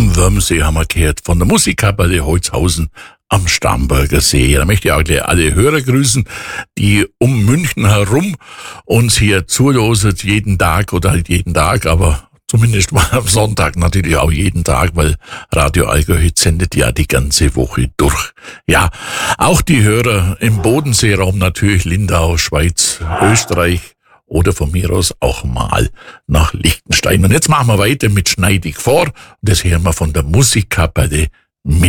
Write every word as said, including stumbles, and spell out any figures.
Würmsee haben wir gehört, von der Musikkapelle Holzhausen am Starnberger See. Da möchte ich auch gleich alle Hörer grüßen, die um München herum uns hier zuhören, jeden Tag oder halt jeden Tag, aber zumindest mal am Sonntag natürlich auch jeden Tag, weil Radio Allgäu sendet ja die ganze Woche durch. Ja, auch die Hörer im Bodenseeraum natürlich, Lindau, Schweiz, Österreich oder von mir aus auch mal nach Liechtenstein. Und jetzt machen wir weiter mit Schneidig vor. Das hören wir von der Musikkapelle